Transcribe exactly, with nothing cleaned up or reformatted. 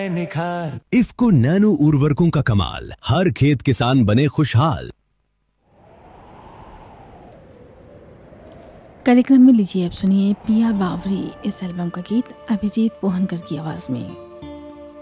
आए निखार। इफ्को नैनो उर्वरकों का कमाल, हर खेत किसान बने खुशहाल। कार्यक्रम में लीजिए अब सुनिए पिया बावरी इस एल्बम का गीत अभिजीत पोहनकर की आवाज में।